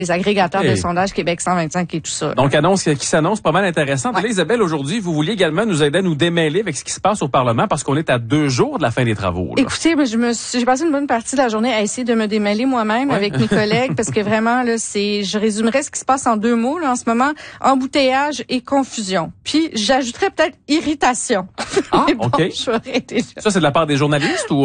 les agrégateurs de sondage Québec 125 et tout ça. Donc, annonce qui s'annonce pas mal intéressante. Ouais. Là, Isabelle, aujourd'hui, vous vouliez également nous aider à nous démêler avec ce qui se passe au Parlement parce qu'on est à 2 jours de la fin des travaux. Là. Écoutez, j'ai passé une bonne partie de la journée à essayer de me démêler moi-même avec mes collègues parce que vraiment, là, je résumerais ce qui se passe en 2 mots, là, en ce moment. Embouteillage et confusion. Puis, j'ajouterais peut-être irritation. Ah, bon, OK. Ça, c'est de la part des journalistes ou...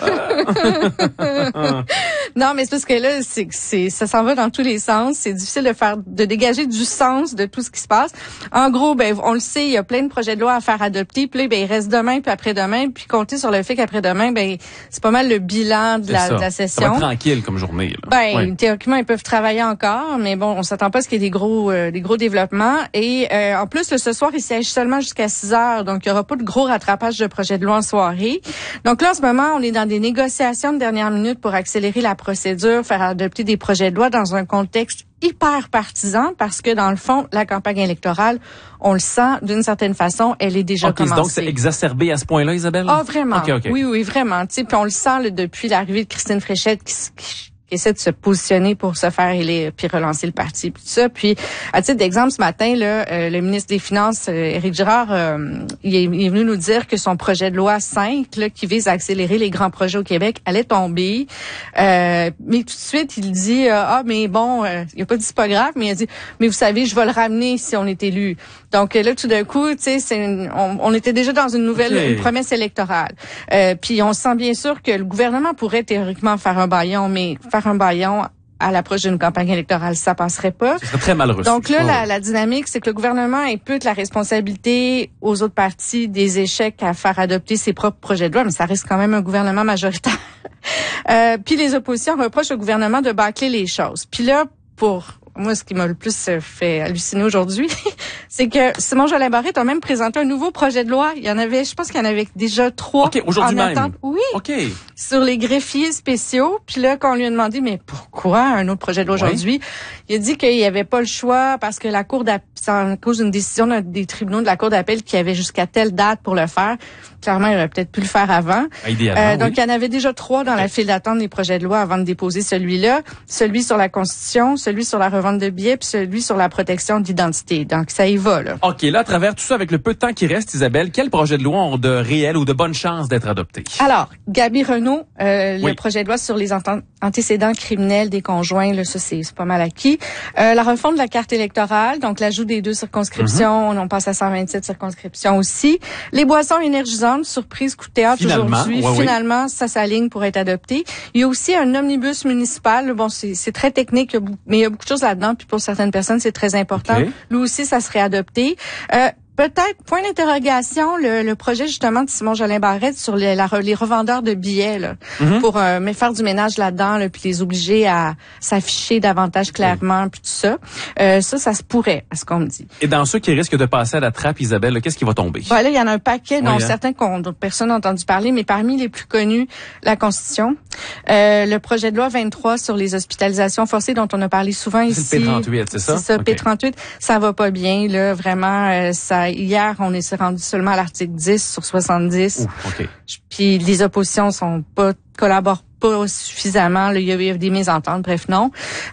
Non, mais c'est parce que là, ça s'en va dans tous les sens. C'est difficile de dégager du sens de tout ce qui se passe. En gros, ben, on le sait, il y a plein de projets de loi à faire adopter. Puis là, ben, il reste demain puis après-demain. Puis compter sur le fait qu'après-demain, ben, c'est pas mal le bilan de la session. Ça va être tranquille comme journée. Là. Ben, théoriquement, ils peuvent travailler encore, mais bon, on s'attend pas à ce qu'il y ait des gros développements. Et en plus, ce soir, il siège seulement jusqu'à 6 heures, donc il y aura pas de gros rattrapage de projets de loi en soirée. Donc là, en ce moment, on est dans des négociations de dernière minute pour accélérer la procédure, faire adopter des projets de loi dans un contexte hyper partisan parce que, dans le fond, la campagne électorale, on le sent, d'une certaine façon, elle est déjà commencée. Donc, c'est exacerbé à ce point-là, Isabelle? Ah, vraiment. Okay. Oui, vraiment. Tu sais, puis on le sent là, depuis l'arrivée de Christine Fréchette qui essaie de se positionner pour se faire élire puis relancer le parti puis tout ça. Puis à titre d'exemple, ce matin là, le ministre des Finances Éric Girard il est venu nous dire que son projet de loi 5 là, qui vise à accélérer les grands projets au Québec allait tomber. Mais tout de suite, il dit mais bon, il a pas dit c'est pas grave, mais il a dit mais vous savez, je vais le ramener si on est élu. Donc là tout d'un coup, tu sais, on était déjà dans une une promesse électorale. Puis on sent bien sûr que le gouvernement pourrait théoriquement faire un bâillon, mais faire un bâillon à l'approche d'une campagne électorale, ça passerait pas. Ce serait très mal reçu. Donc là, la dynamique, c'est que le gouvernement impute la responsabilité aux autres partis des échecs à faire adopter ses propres projets de loi, mais ça reste quand même un gouvernement majoritaire. Puis les oppositions reprochent au gouvernement de bâcler les choses. Puis là, pour moi, ce qui m'a le plus fait halluciner aujourd'hui, c'est que Simon Jolin Barrette a même présenté un nouveau projet de loi. Je pense qu'il y en avait déjà 3. OK, aujourd'hui en même. attente. Oui. OK. Sur les greffiers spéciaux. Puis là, quand on lui a demandé, mais pourquoi un autre projet de loi aujourd'hui? Il a dit qu'il n'y avait pas le choix parce que la Cour d'appel, c'est à cause d'une décision des tribunaux de la Cour d'appel qui avait jusqu'à telle date pour le faire. Clairement, il aurait peut-être pu le faire avant. Idéalement, donc, il y en avait déjà 3 dans la file d'attente des projets de loi avant de déposer celui-là. Celui sur la Constitution, celui sur la revente de billets, puis celui sur la protection d'identité. Donc, ça y va, là. OK, là, à travers tout ça, avec le peu de temps qui reste, Isabelle, quels projets de loi ont de réelles ou de bonnes chances d'être adoptés? Alors, Gaby Renaud, le projet de loi sur les antécédents criminels des conjoints, là, ça, c'est pas mal acquis. La refonte de la carte électorale, donc l'ajout des 2 circonscriptions, on passe à 127 circonscriptions aussi. Les boissons énergisantes, surprise, coup de théâtre aujourd'hui. Finalement, ça s'aligne pour être adopté. Il y a aussi un omnibus municipal. Bon, c'est très technique, mais il y a beaucoup de choses là-dedans. Puis pour certaines personnes, c'est très important. Okay. Lui aussi, ça serait adopté. Peut-être, point d'interrogation, le projet justement de Simon Jolin Barrette sur les revendeurs de billets là, pour faire du ménage là-dedans, là, puis les obliger à s'afficher davantage clairement, puis tout ça. Ça se pourrait, à ce qu'on me dit. Et dans ceux qui risquent de passer à la trappe, Isabelle, qu'est-ce qui va tomber? Là, il y en a un paquet dont certains d'autres personnes ont entendu parler, mais parmi les plus connus, la Constitution, le projet de loi 23 sur les hospitalisations forcées dont on a parlé souvent ici. C'est le P38, c'est ça? C'est ça, P38. Ça va pas bien, là, vraiment, hier, on s'est rendu seulement à l'article 10 sur 70. Puis les oppositions collaborent pas suffisamment. Là, il y a des mésententes. Bref, non.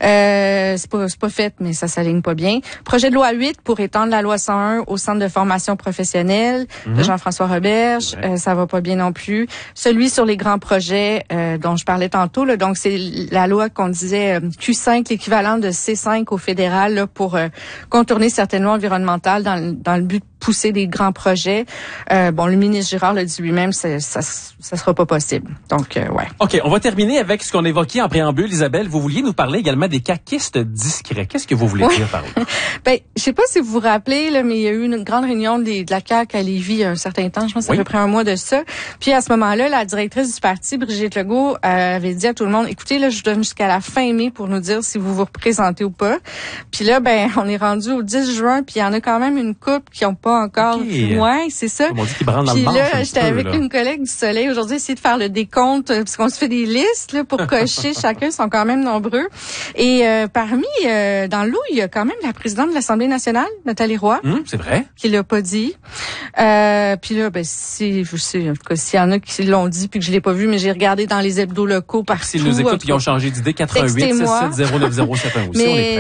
C'est pas fait, mais ça s'aligne pas bien. Projet de loi 8 pour étendre la loi 101 au centre de formation professionnelle de Jean-François Roberge. Ça va pas bien non plus. Celui sur les grands projets dont je parlais tantôt, là, donc c'est la loi qu'on disait Q5, l'équivalent de C5 au fédéral là, pour contourner certaines lois environnementales dans le but de pousser des grands projets. Le ministre Girard l'a dit lui-même, ça sera pas possible. Donc, ouais. OK, on va terminer avec ce qu'on évoquait en préambule, Isabelle. Vous vouliez nous parler également des caquistes discrets. Qu'est-ce que vous voulez dire par là? Je sais pas si vous vous rappelez, là, mais il y a eu une grande réunion de la CAQ à Lévis il y a un certain temps. Je pense que ça fait à peu près un mois de ça. Puis à ce moment-là, la directrice du parti, Brigitte Legault, avait dit à tout le monde, écoutez, là, je vous donne jusqu'à la fin mai pour nous dire si vous vous représentez ou pas. Puis là, on est rendu au 10 juin, puis il y en a quand même une couple qui ont pas pas encore. Okay. Ouais, c'est ça. On dit qu'ils branlent dans puis le manche. Là, j'étais avec une collègue du Soleil aujourd'hui, essayer de faire le décompte, parce qu'on se fait des listes là, pour cocher. Chacun, ils sont quand même nombreux. Et parmi, dans le lot, il y a quand même la présidente de l'Assemblée nationale, Nathalie Roy. C'est vrai. Qui l'a pas dit. Puis là, ben, si, je sais, en tout cas, s'il y en a qui l'ont dit puis que je l'ai pas vu, mais j'ai regardé dans les hebdos locaux partout. S'ils nous écoutent, ils ont changé d'idée. 88 67 090 71 aussi.